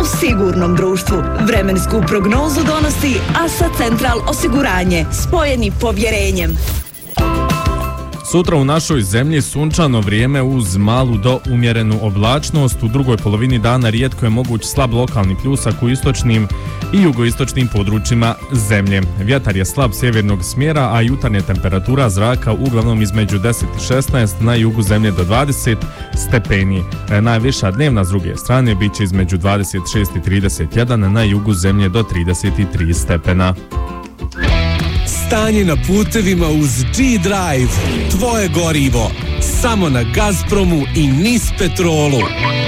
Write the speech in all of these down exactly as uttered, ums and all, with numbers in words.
u sigurnom društvu. Vremensku prognozu donosi Asa Central osiguranje, spojeni povjerenjem. Sutra u našoj zemlji sunčano vrijeme uz malu do umjerenu oblačnost. U drugoj polovini dana rijetko je moguć slab lokalni pljusak u istočnim i jugoistočnim područjima zemlje. Vjetar je slab sjevernog smjera, a jutarnja temperatura zraka uglavnom između deset i šesnaest, na jugu zemlje do dvadeset stepeni. Najviša dnevna s druge strane bit će između dvadeset šest i trideset jedan, na jugu zemlje do trideset tri stepena. Stanje na putevima uz G-Drive. Tvoje gorivo. Samo na Gazpromu i Nis Petrolu.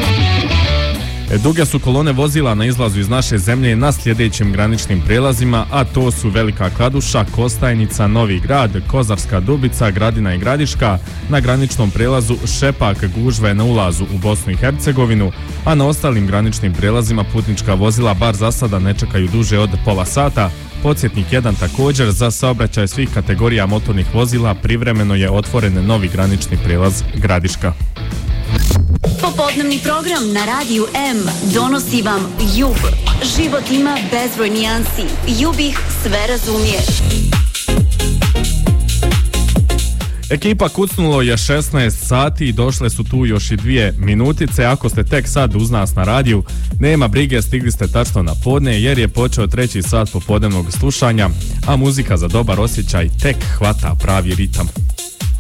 Duge su kolone vozila na izlazu iz naše zemlje na sljedećim graničnim prelazima, a to su Velika Kladuša, Kostajnica, Novi Grad, Kozarska Dubica, Gradina i Gradiška. Na graničnom prelazu Šepak, gužve na ulazu u Bosnu i Hercegovinu, a na ostalim graničnim prelazima putnička vozila bar za sada ne čekaju duže od pola sata. Podsjetnik jedan također, za saobraćaj svih kategorija motornih vozila privremeno je otvoren novi granični prijelaz Gradiška. Popodnevni program na Radiju M donosi vam Jub. Život ima bezbroj nijansi. Jub ih sve razumije. Ekipa kucnulo je šesnaest sati i došle su tu još i dvije minutice. Ako ste tek sad uz nas na radiju, nema brige, stigli ste tačno na podne jer je počeo treći sat popodnevnog slušanja, a muzika za dobar osjećaj tek hvata pravi ritam.